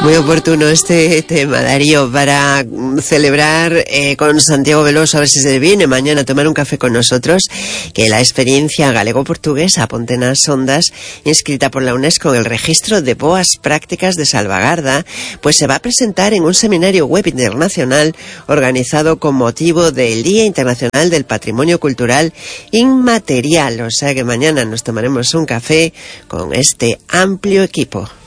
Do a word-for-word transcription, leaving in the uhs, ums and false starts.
Muy oportuno este tema, Darío, para celebrar eh, con Santiago Veloso, a ver si se viene mañana a tomar un café con nosotros, que la experiencia galego-portuguesa Ponte nas Ondas, inscrita por la UNESCO en el registro de boas prácticas de salvagarda, pues se va a presentar en un seminario web internacional organizado con motivo del Día Internacional del Patrimonio Cultural Inmaterial. O sea que mañana nos tomaremos un café con este amplio equipo.